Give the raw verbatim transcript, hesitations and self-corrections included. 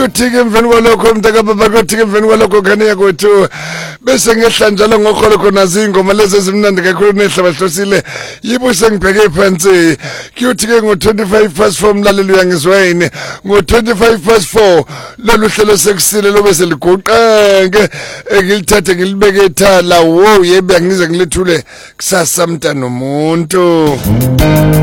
kuyothi ke emveni kwalokho mntaka baba kuyothi ke emveni kwalokho khaniya kwethu bese ngehla njalo ngokholo khona zingoma lezi ezimnandi kakhulu nehlaba hlosile yibo sengibheke phansi kuyothi ke ngo twenty-five past four mlaleli uyangizwayini ngo twenty-five past four lolu hlelo sekusile lobe seliguqange ngilithathe ngilibeke ethala wo yebe angize ngilethule kusasa mntana nomuntu